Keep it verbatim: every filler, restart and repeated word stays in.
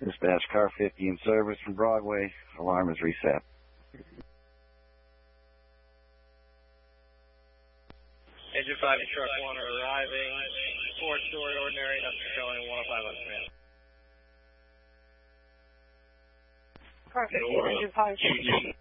Dispatch, car fifty in service from Broadway. Alarm is reset. Engine five and truck one are arriving. Four story ordinary, nothing showing, one oh five on command. Car fifty, engine five.